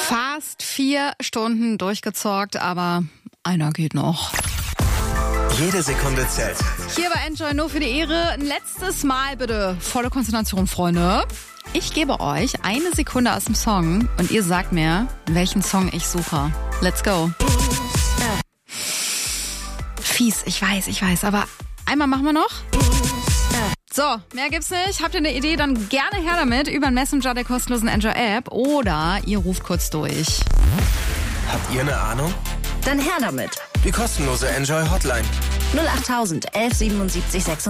Fast 4 Stunden durchgezockt, aber einer geht noch. Jede Sekunde zählt. Hier bei Enjoy nur für die Ehre. Ein letztes Mal bitte volle Konzentration, Freunde. Ich gebe euch 1 Sekunde aus dem Song und ihr sagt mir, welchen Song ich suche. Let's go. Fies, ich weiß, aber einmal machen wir noch. So, mehr gibt's nicht. Habt ihr eine Idee, dann gerne her damit über den Messenger der kostenlosen Enjoy-App oder ihr ruft kurz durch. Habt ihr eine Ahnung? Dann her damit. Die kostenlose Enjoy Hotline. 08000 11 77 76.